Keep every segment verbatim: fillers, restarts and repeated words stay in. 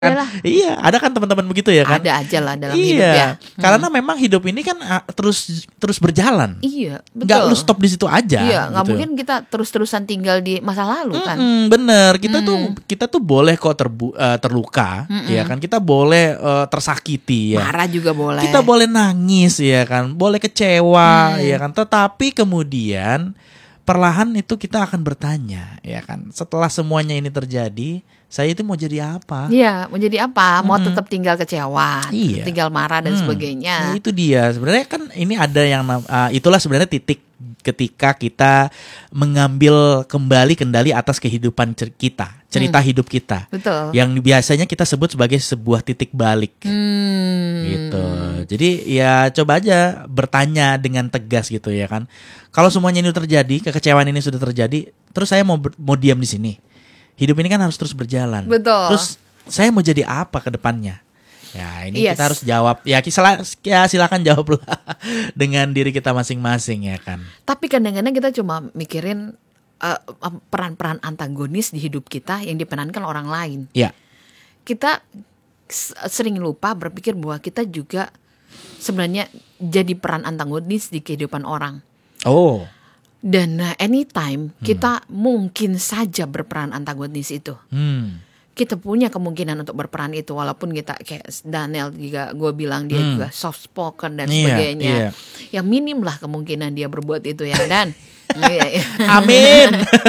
kan? Yalah. Iya, ada kan teman-teman begitu ya kan? Ada aja lah dalam iya, hidup ya. Hmm. Karena memang hidup ini kan uh, terus terus berjalan. Iya, betul. Nggak lu stop di situ aja. Iya, nggak gitu. mungkin kita terus-terusan tinggal di masa lalu kan. Mm-mm, bener, kita Mm. tuh kita tuh boleh kok terbu- uh, terluka, Mm-mm. ya kan? Kita boleh uh, tersakiti, ya. Marah juga boleh. Kita boleh nangis, ya kan? Boleh kecewa, Hmm. ya kan? Tetapi kemudian perlahan itu kita akan bertanya, ya kan? Setelah semuanya ini terjadi, saya itu mau jadi apa? Iya, mau jadi apa? Mau Mm-mm. tetap tinggal kecewa, Iya. tinggal marah dan Hmm. sebagainya. Nah, itu dia. Sebenarnya kan ini ada yang nam- uh, itulah sebenarnya titik ketika kita mengambil kembali kendali atas kehidupan cer- kita, cerita Hmm. hidup kita. Betul. Yang biasanya kita sebut sebagai sebuah titik balik. Hmm. Gitu. Jadi ya coba aja bertanya dengan tegas gitu ya kan. Kalau semuanya ini terjadi, kekecewaan ini sudah terjadi, terus saya mau ber- mau diam di sini. Hidup ini kan harus terus berjalan. Betul. Terus saya mau jadi apa ke depannya? Ya ini Yes. kita harus jawab. Ya, kisila- ya silakan jawab lah dengan diri kita masing-masing ya kan. Tapi kadang-kadang kita cuma mikirin uh, um, peran-peran antagonis di hidup kita yang diperankan orang lain. Ya. Kita s- sering lupa berpikir bahwa kita juga sebenarnya jadi peran antagonis di kehidupan orang. Oh. Dan uh, anytime kita mungkin saja berperan antagonis itu. Hmm. Kita punya kemungkinan untuk berperan itu, walaupun kita kayak Daniel juga gue bilang dia Hmm. juga soft spoken dan Iya, sebagainya. iya. Yang minim lah kemungkinan dia berbuat itu ya Dan. Iya, iya. Amin.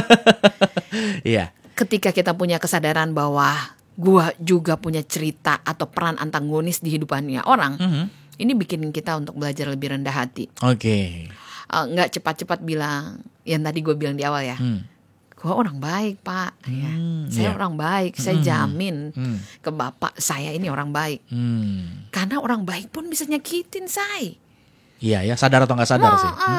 Iya. Ketika kita punya kesadaran bahwa gue juga punya cerita atau peran antagonis di hidupannya orang, Mhm. ini bikin kita untuk belajar lebih rendah hati. Oke. Uh, nggak cepat-cepat bilang yang tadi gue bilang di awal ya. Hmm. Gue orang baik pak, ya. Hmm, Saya iya. orang baik, saya Hmm. jamin Hmm. ke bapak saya ini orang baik. Hmm. Karena orang baik pun bisa nyakitin saya. Iya ya, sadar atau nggak sadar Mau, sih. ah,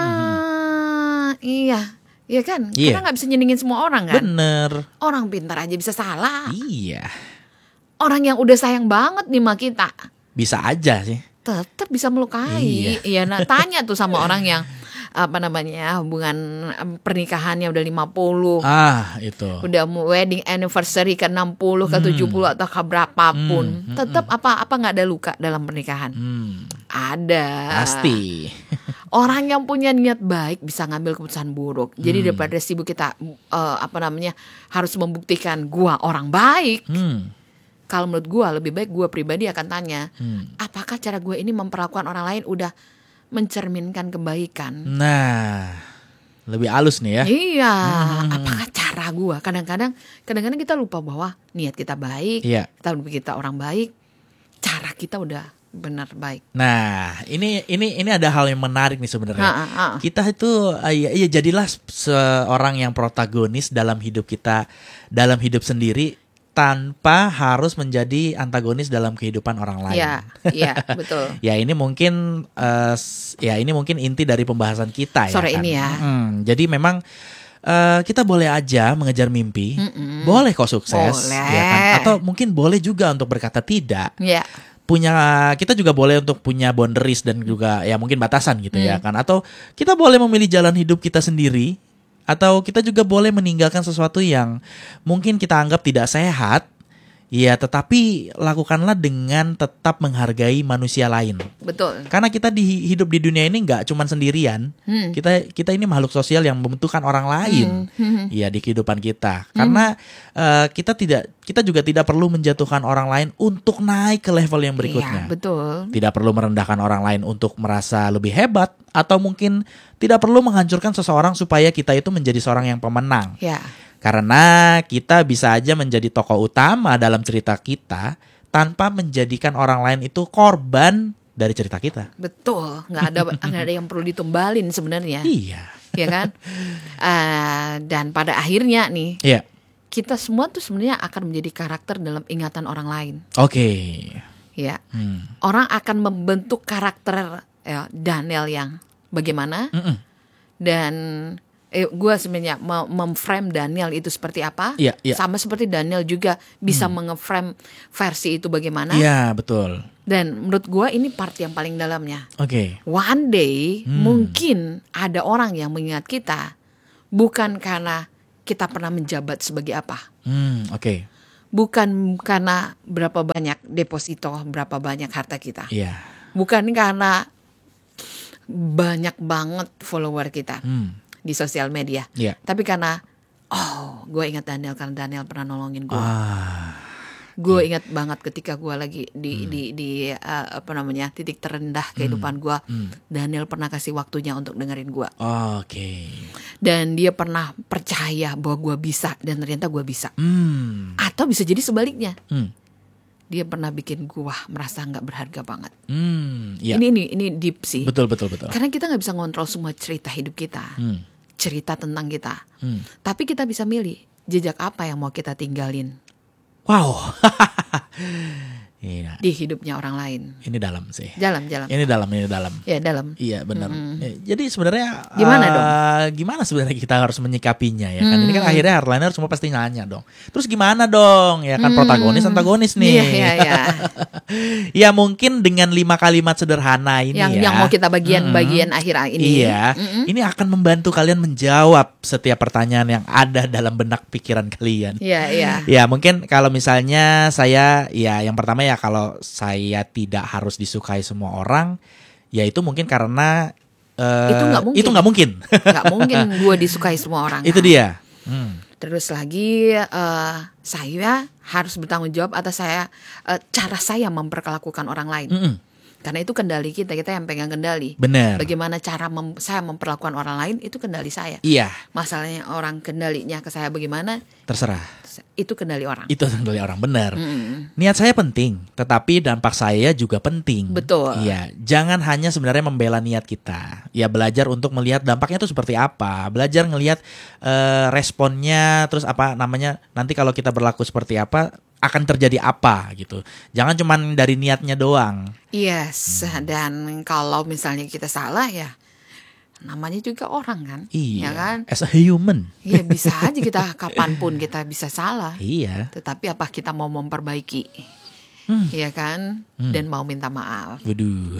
Hmm. iya, iya kan? Iya. Karena nggak bisa nyenengin semua orang kan. Bener. Orang pintar aja bisa salah. Iya. Orang yang udah sayang banget nih sama kita, Bisa aja sih. tetap bisa melukai. Iya. Iya, nah tanya tuh sama orang yang apa namanya hubungan em, pernikahannya udah lima puluh. Ah, itu. Udah mau wedding anniversary ke enam puluh ke tujuh puluh atau ke berapapun, Hmm, hmm, tetap apa apa nggak ada luka dalam pernikahan? Hmm. Ada. Pasti. Orang yang punya niat baik bisa ngambil keputusan buruk. Jadi Hmm. daripada sibuk kita eh, apa namanya harus membuktikan gua orang baik. Hmm. Kalau menurut gua lebih baik gua pribadi akan tanya, Hmm. apakah cara gua ini memperlakukan orang lain udah mencerminkan kebaikan? Nah, lebih halus nih ya. Iya, Hmm. apakah cara gua? Kadang-kadang kadang-kadang kita lupa bahwa niat kita baik, Iya. kita kita orang baik, cara kita udah benar baik. Nah, ini ini ini ada hal yang menarik nih sebenarnya. Ha, ha, ha. Kita itu uh, ya, ya jadilah seorang yang protagonis dalam hidup kita, dalam hidup sendiri tanpa harus menjadi antagonis dalam kehidupan orang lain. Iya, iya, betul. Ya ini mungkin uh, s- ya ini mungkin inti dari pembahasan kita ya. Sore kan? ini ya. Mm, jadi memang uh, kita boleh aja mengejar mimpi, Mm-mm. boleh kok sukses, Boleh. ya kan? Atau mungkin boleh juga untuk berkata tidak. Iya. Punya kita juga boleh untuk punya boundaries dan juga ya mungkin batasan gitu ya Hmm. kan. Atau kita boleh memilih jalan hidup kita sendiri. Atau kita juga boleh meninggalkan sesuatu yang mungkin kita anggap tidak sehat. Ya tetapi lakukanlah dengan tetap menghargai manusia lain. Betul. Karena kita di, hidup di dunia ini nggak cuman sendirian. Hmm. Kita kita ini makhluk sosial yang membutuhkan orang lain. Hmm. Ya di kehidupan kita. Karena eh, kita tidak kita juga tidak perlu menjatuhkan orang lain untuk naik ke level yang berikutnya. Iya, betul. Tidak perlu merendahkan orang lain untuk merasa lebih hebat, atau mungkin tidak perlu menghancurkan seseorang supaya kita itu menjadi seorang yang pemenang. Ya. Karena kita bisa aja menjadi tokoh utama dalam cerita kita tanpa menjadikan orang lain itu korban dari cerita kita. Betul, nggak ada nggak ada yang perlu ditumbalin sebenarnya, Iya. ya kan? Eh, dan pada akhirnya nih, Iya. kita semua tuh sebenarnya akan menjadi karakter dalam ingatan orang lain, Oke. ya. Hmm. Orang akan membentuk karakter ya, Daniel yang bagaimana, Mm-mm. dan eh, gue sebenarnya mau memframe Daniel itu seperti apa, Iya, iya. sama seperti Daniel juga bisa mengeframe versi itu bagaimana. Iya, betul. Dan menurut gue ini part yang paling dalamnya. Oke. One day Hmm. mungkin ada orang yang mengingat kita bukan karena kita pernah menjabat sebagai apa, Hmm, oke. bukan karena berapa banyak deposito, berapa banyak harta kita. Iya. Bukan karena banyak banget follower kita Hmm. di sosial media. Iya. Tapi karena, oh, gue ingat Daniel karena Daniel pernah nolongin gue. Ah. Gue ingat banget ketika gue lagi di di di uh, apa namanya titik terendah kehidupan gue. Daniel pernah kasih waktunya untuk dengerin gue. Oke. Dan dia pernah percaya bahwa gue bisa dan ternyata gue bisa. Hmm. Atau bisa jadi sebaliknya. Hmm. Dia pernah bikin gue merasa nggak berharga banget. Hmm. Iya. Ini ini ini deep sih. Betul betul betul. Karena kita nggak bisa ngontrol semua cerita hidup kita, Hmm. cerita tentang kita. Hmm. Tapi kita bisa milih jejak apa yang mau kita tinggalin Wow. Iya. di hidupnya orang lain. Ini dalam sih. Jalan-jalan. Ini dalam, ini dalam. Ya dalam. Iya benar. Ya, jadi sebenarnya Gimana eh, dong? Gimana sebenarnya kita harus menyikapinya ya kan? Ini kan akhirnya hardliner semua pasti nanya dong. Terus gimana dong? Ya kan protagonis antagonis nih. Iya iya iya. Ya mungkin dengan lima kalimat sederhana ini yang ya. yang mau kita bagian bagian akhir ini. Iya. Ini akan membantu kalian menjawab setiap pertanyaan yang ada dalam benak pikiran kalian. Iya iya. Ya mungkin kalau misalnya saya ya yang pertama ya kalau saya tidak harus disukai semua orang, ya itu mungkin karena eh, Itu nggak mungkin. Itu nggak mungkin. Nggak mungkin gue disukai semua orang. Itu kan? dia. Hmm. Terus lagi eh, saya harus bertanggung jawab atas saya eh, cara saya memperlakukan orang lain. Mm-mm. Karena itu kendali kita, kita yang pegang kendali. Benar. Bagaimana cara mem- saya memperlakukan orang lain itu kendali saya. Iya. Masalahnya orang kendalinya ke saya bagaimana, Terserah. itu kendali orang. Itu kendali orang benar. Mm-mm. Niat saya penting, tetapi dampak saya juga penting. Betul. Iya, jangan hanya sebenarnya membela niat kita. Ya belajar untuk melihat dampaknya itu seperti apa. Belajar ngelihat eh, responnya, terus apa namanya nanti kalau kita berlaku seperti apa akan terjadi apa gitu. Jangan cuman dari niatnya doang. Yes, dan kalau misalnya kita salah ya namanya juga orang kan. Iya. Ya kan? As a human. Ya bisa aja kita kapanpun kita bisa salah. Iya. Tetapi apa kita mau memperbaiki? Hmm. Ya kan? Dan mau minta maaf. Waduh.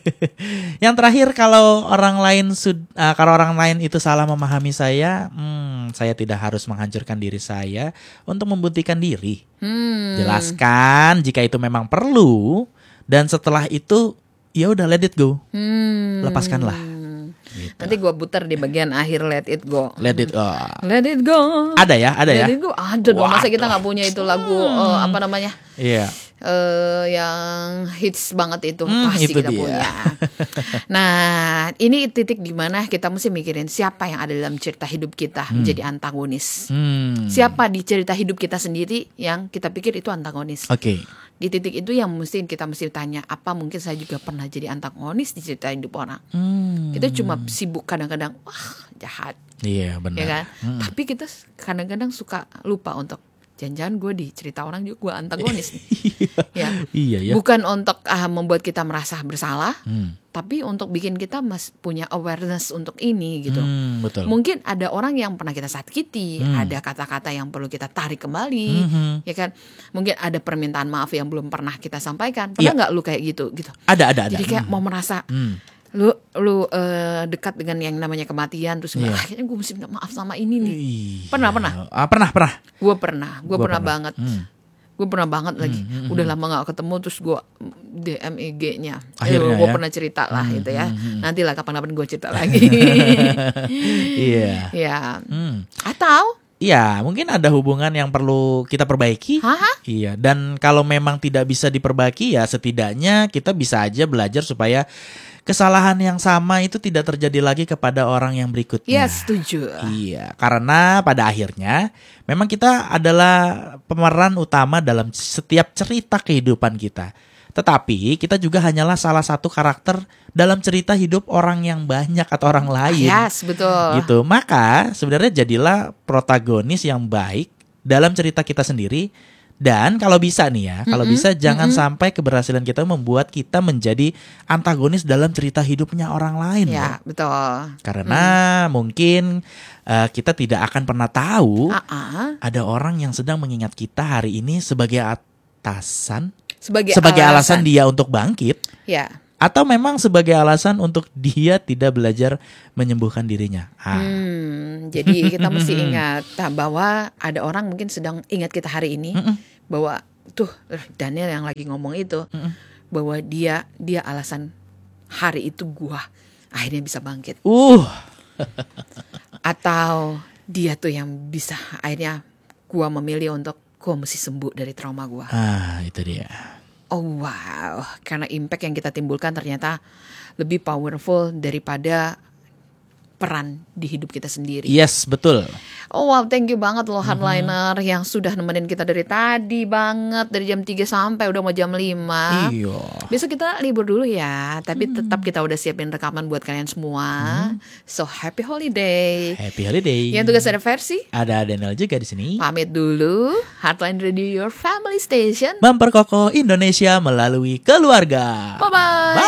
Yang terakhir kalau orang lain sud, uh, kalau orang lain itu salah memahami saya, hmm, saya tidak harus menghancurkan diri saya untuk membuktikan diri. Hmm. Jelaskan jika itu memang perlu dan setelah itu ya udah let it go. Hmm. Lepaskanlah. Gitu. Nanti gue putar di bagian akhir let it go. Let it oh. Let it go. Ada ya, ada ya. Let it go. Ada dong. Masa kita nggak punya itu lagu eh, apa namanya? Iya. eh yang hits banget itu Hmm, pasti itu kita dia. punya. Nah, ini titik di mana kita mesti mikirin siapa yang ada dalam cerita hidup kita menjadi antagonis. Hmm. Siapa di cerita hidup kita sendiri yang kita pikir itu antagonis. Oke. Di titik itu yang mesti kita mesti tanya, apa mungkin saya juga pernah jadi antagonis di cerita hidup orang. Hmm. Kita cuma sibuk kadang-kadang, wah jahat, Iya, benar. ya kan? Tapi kita kadang-kadang suka lupa untuk jangan-jangan gue di cerita orang juga gue antagonis nih. Ya. Iya ya. Bukan untuk ah, membuat kita merasa bersalah, Hmm. tapi untuk bikin kita mas punya awareness untuk ini gitu. Hmm, betul. Mungkin ada orang yang pernah kita sakiti, Hmm. ada kata-kata yang perlu kita tarik kembali, Mhm. ya kan? Mungkin ada permintaan maaf yang belum pernah kita sampaikan. Iya. Pernah nggak lu kayak gitu gitu? Ada, ada, ada. Jadi kayak mau merasa Hmm. lu lu eh, dekat dengan yang namanya kematian, terus Iya. akhirnya gue mesti minta maaf sama ini nih. Iya. Pernah, pernah? Ah, pernah, pernah. Gue pernah, gue Gua pernah, pernah. banget. Hmm. Gue pernah banget lagi. Udah lama gak ketemu, terus gue D M I G-nya. Akhirnya gue ya. pernah cerita lah gitu ya. Nantilah kapan-kapan gue cerita lagi. Iya. Ya. Hmm. Atau Iya, mungkin ada hubungan yang perlu kita perbaiki. Hah? Iya, dan kalau memang tidak bisa diperbaiki ya setidaknya kita bisa aja belajar supaya kesalahan yang sama itu tidak terjadi lagi kepada orang yang berikutnya. ya setuju. Iya, karena pada akhirnya memang kita adalah pemeran utama dalam setiap cerita kehidupan kita. Tetapi kita juga hanyalah salah satu karakter dalam cerita hidup orang yang banyak atau orang lain. Yes, betul. Gitu. Maka sebenarnya jadilah protagonis yang baik dalam cerita kita sendiri. Dan kalau bisa nih ya, kalau bisa jangan sampai keberhasilan kita membuat kita menjadi antagonis dalam cerita hidupnya orang lain. Ya, loh. betul. Karena mungkin uh, kita tidak akan pernah tahu Ah-ah. ada orang yang sedang mengingat kita hari ini sebagai atasan, Sebagai, sebagai alasan dia untuk bangkit. Ya. Atau memang sebagai alasan untuk dia tidak belajar menyembuhkan dirinya. Ah. Hmm, jadi kita mesti ingat bahwa ada orang mungkin sedang ingat kita hari ini Mm-mm. bahwa tuh Daniel yang lagi ngomong itu Mm-mm. bahwa dia dia alasan hari itu gua akhirnya bisa bangkit. Uh. Atau dia tuh yang bisa akhirnya gua memilih untuk gua mesti sembuh dari trauma gua. Ah, itu dia. Oh wow, karena impact yang kita timbulkan ternyata lebih powerful daripada peran di hidup kita sendiri. Yes, betul. Oh wow, thank you banget loh Hardliner mm-hmm. yang sudah nemenin kita dari tadi banget, dari jam tiga sampai udah mau jam lima. Iya. Besok kita libur dulu ya, tapi mm. tetap kita udah siapin rekaman buat kalian semua. Mm. So happy holiday. Happy holiday. Yang tugas ada versi? Ada Daniel juga di sini. Pamit dulu. Hardline Radio Your Family Station. Memperkokoh Indonesia melalui keluarga. Bye bye.